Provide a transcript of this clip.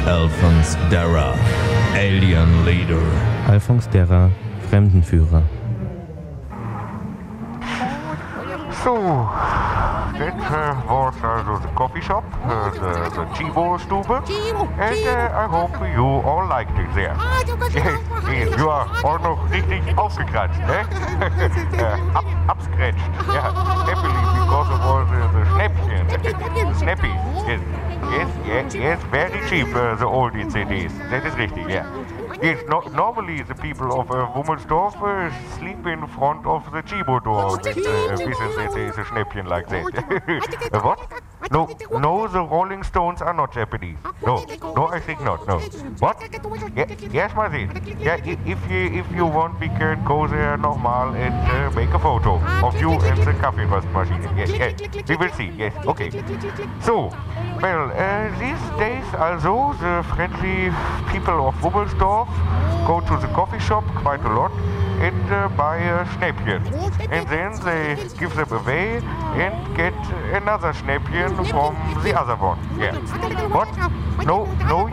Alphonse Darra, Alien Leader. Alphonse Darra, Fremdenführer. So, that was the coffee shop, the Chibo Stube, and I hope you all liked it there. Yes, you are all noch richtig aufgekratzt, ne? Abscratched, yeah, happily because of all the Schnäppchen, Snappy, yes, very cheap, the old CDs, that is richtig, yeah. Yes, normally the people of Wummelsdorf sleep in front of the Chibo door with a Schnäppchen like that. What? No, the Rolling Stones are not Japanese. No, I think not, no. What? Yes, Martin. Yeah, if you want, we can go there normal and make a photo of you and the Kaffeeröstmaschine. Yes, we will see, yes, okay. So, well, these days also the friendly people of Wummelsdorf go to the coffee shop quite a lot and buy a Schnäppchen. And then they give them away and get another Schnäppchen from the other one. Yeah. What? No,